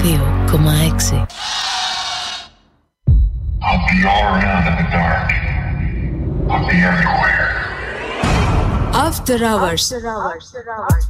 2,6. I'll be all around in the dark. I'll be everywhere. After Hours.